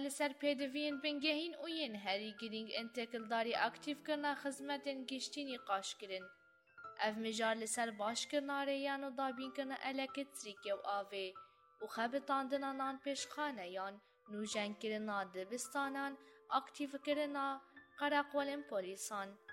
لسر پیدوین بنگهین و ین هری گرینگ انتقلداری اکتیف کرنا خدمتین گشتینی قاش کرن. اف مجار لسر باش کرنا ریان و دابین کرنا الکتریکی و آوه و خبتاندنا نان پیشخانه یان نوجن کرنا دبستانان اکتیف کرنا قراقولن پولیسان